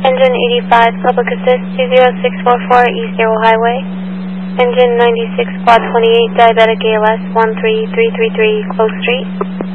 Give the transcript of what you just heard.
Engine 85, Public Assist 20644 East Arrow Highway. Engine 96, Quad 28, Diabetic ALS 13333, Close Street.